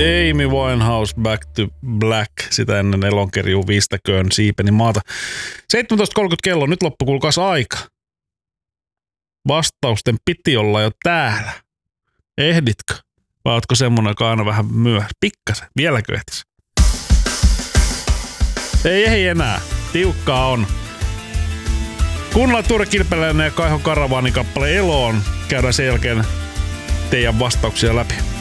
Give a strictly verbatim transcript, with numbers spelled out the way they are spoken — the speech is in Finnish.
Amy Winehouse, Back to Black, sitä ennen Elonkerjuu viistäköön siipeni maata. seitsemäntoista kolmekymmentä kello, nyt loppu kuulkaas aika. Vastausten piti olla jo täällä. Ehditkö? Vai ootko semmonen, joka aina vähän myöhässä? Pikkasen, vieläkö ehtis? Ei ehdi enää, tiukkaa on. Kuunnellaan Tuure Kilpeläinen ja Kaiho Karavaanin kappale Eloon. Käydään sen jälkeen teidän vastauksia läpi.